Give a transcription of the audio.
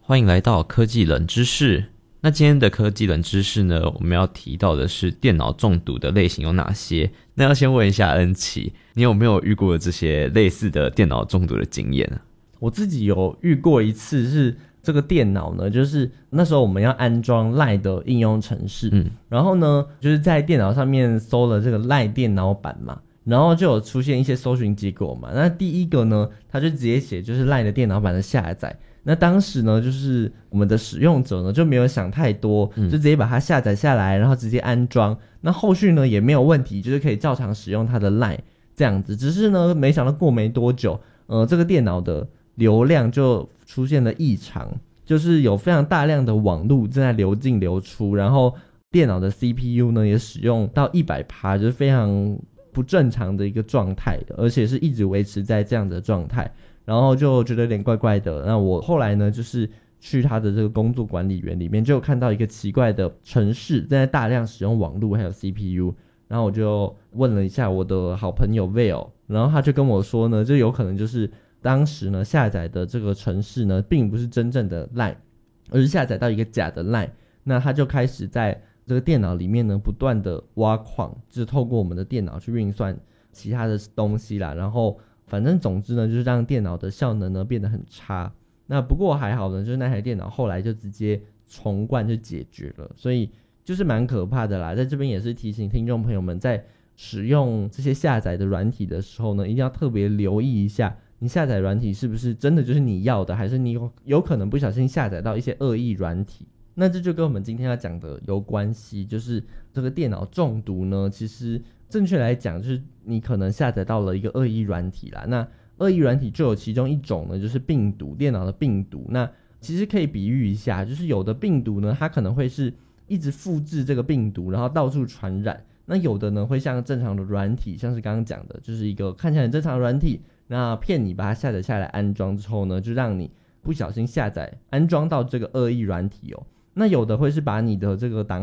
欢迎来到科技冷知识。那今天的科技冷知识呢，我们要提到的是电脑中毒的类型有哪些？那要先问一下恩琪，你有没有遇过这些类似的电脑中毒的经验啊？ 我自己有遇过一次，是这个电脑呢，就是那时候我们要安装 LINE 的应用程式，然后呢，就是在电脑上面搜了这个 LINE 电脑版嘛，然后就有出现一些搜寻结果嘛。那第一个呢，它就直接写就是 LINE 的电脑版的下载。那当时呢，就是我们的使用者呢就没有想太多，就直接把它下载下来，然后直接安装。那后续呢也没有问题，就是可以照常使用它的 LINE 这样子。只是呢，没想到过没多久，这个电脑的流量就出现了异常，就是有非常大量的网路正在流进流出，然后电脑的 CPU 呢也使用到 100%， 就是非常不正常的一个状态，而且是一直维持在这样的状态。然后就觉得有点怪怪的。那我后来呢，就是去他的这个工作管理员里面，就有看到一个奇怪的程式正在大量使用网络还有 CPU。然后我就问了一下我的好朋友 Vale， 然后他就跟我说呢，这有可能就是当时呢下载的这个程式呢，并不是真正的 LINE， 而是下载到一个假的 LINE。那他就开始在这个电脑里面呢，不断的挖矿，就是透过我们的电脑去运算其他的东西啦，然后反正总之呢，就是让电脑的效能呢变得很差。那不过还好呢，就是那台电脑后来就直接重灌就解决了，所以就是蛮可怕的啦。在这边也是提醒听众朋友们，在使用这些下载的软体的时候呢，一定要特别留意一下，你下载软体是不是真的就是你要的，还是你有可能不小心下载到一些恶意软体。那这就跟我们今天要讲的有关系，就是这个电脑中毒呢，其实正确来讲就是你可能下载到了一个恶意软体啦。那恶意软体就有其中一种呢，就是病毒，电脑的病毒。那其实可以比喻一下，就是有的病毒呢，它可能会是一直复制这个病毒，然后到处传染。那有的呢会像正常的软体，像是刚刚讲的，就是一个看起来很正常的软体，那骗你把它下载下来安装之后呢，就让你不小心下载安装到这个恶意软体哦。那有的会是把你的这个档